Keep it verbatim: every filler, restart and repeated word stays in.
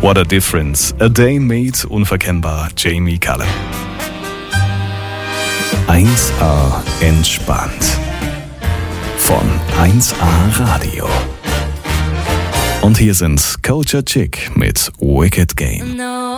What a Difference. A Day Made unverkennbar Jamie Cullum. eins A entspannt. Von eins A Radio. Und hier sind Culture Chick mit Wicked Game.